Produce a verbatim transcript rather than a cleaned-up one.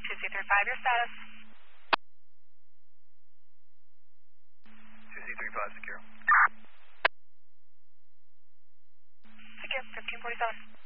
two C three five, your status? two C three five, secure. Secure, fifteen forty-seven.